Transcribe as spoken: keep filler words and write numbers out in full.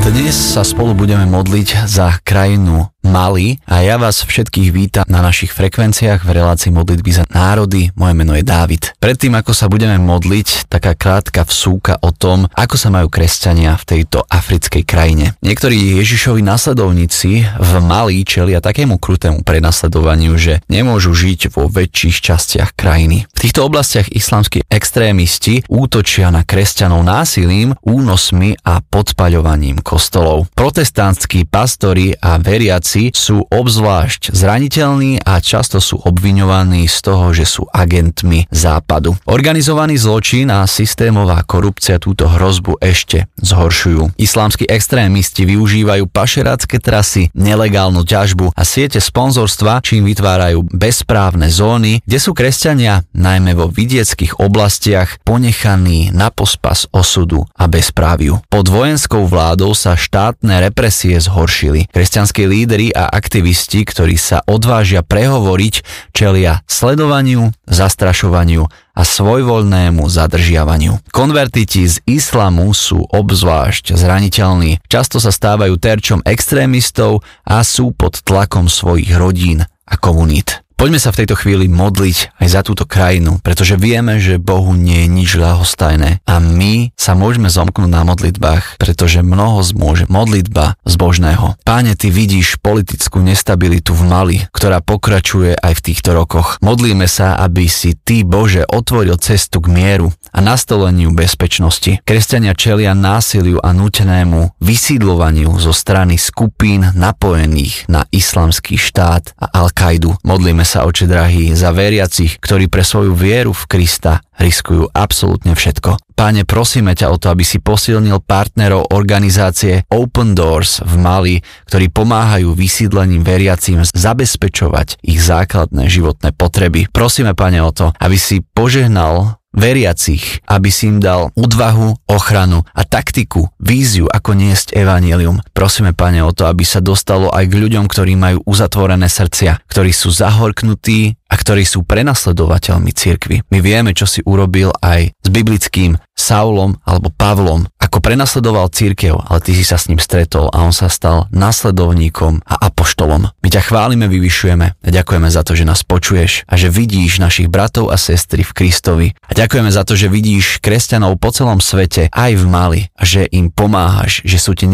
Dnes sa spolu budeme modliť za krajinu Mali a ja vás všetkých vítam na našich frekvenciách v relácii modlitby za národy. Moje meno je Dávid. Predtým, ako sa budeme modliť, taká krátka vsúka o tom, ako sa majú kresťania v tejto africkej krajine. Niektorí Ježišovi nasledovníci v Mali čelia takému krutému prenasledovaniu, že nemôžu žiť vo väčších častiach krajiny. V týchto oblastiach islamskí extrémisti útočia na kresťanov násilím, únosmi a podpaľovaním kostolov. Protestantskí pastori a veriaci sú obzvlášť zraniteľní a často sú obviňovaní z toho, že sú agentmi západu. Organizovaný zločin a systémová korupcia túto hrozbu ešte zhoršujú. Islamskí extrémisti využívajú pašerácke trasy, nelegálnu ťažbu a siete sponzorstva, čím vytvárajú bezprávne zóny, kde sú kresťania najmä vo vidieckých oblastiach ponechaní na pospas osudu a bezpráviu. Pod vojenskou vládou sa štátne represie zhoršili. Kresťanskí líderi a aktivisti, ktorí sa odvážia prehovoriť, čelia sledovaniu, zastrašovaniu a svojvoľnému zadržiavaniu. Konvertiti z islamu sú obzvlášť zraniteľní, často sa stávajú terčom extrémistov a sú pod tlakom svojich rodín a komunít. Poďme sa v tejto chvíli modliť aj za túto krajinu, pretože vieme, že Bohu nie je nič ľahostajné a my sa môžeme zomknúť na modlitbách, pretože mnoho zmôže modlitba zbožného. Páne, Ty vidíš politickú nestabilitu v Mali, ktorá pokračuje aj v týchto rokoch. Modlíme sa, aby si Ty, Bože, otvoril cestu k mieru a nastoleniu bezpečnosti. Kresťania čelia násiliu a nútenému vysídľovaniu zo strany skupín napojených na islamský štát a Al-Kaidu. Modlíme sa, Oče drahý, za veriacich, ktorí pre svoju vieru v Krista riskujú absolútne všetko. Páne, prosíme ťa o to, aby si posilnil partnerov organizácie Open Doors v Mali, ktorí pomáhajú vysídleným veriacím zabezpečovať ich základné životné potreby. Prosíme, Pane, o to, aby si požehnal veriacich, aby si im dal odvahu, ochranu a taktiku, víziu, ako niesť evanjelium. Prosíme, Pane, o to, aby sa dostalo aj k ľuďom, ktorí majú uzatvorené srdcia, ktorí sú zahorknutí a ktorí sú prenasledovateľmi cirkvi. My vieme, čo si urobil aj s biblickým Saulom alebo Pavlom, ako prenasledoval cirkev, ale ty si sa s ním stretol a on sa stal nasledovníkom a apoštolom. My ťa chválime, vyvyšujeme a ďakujeme za to, že nás počuješ a že vidíš našich bratov a sestry v Kristovi. A ďakujeme za to, že vidíš kresťanov po celom svete, aj v Mali, a že im pomáhaš, že sú ti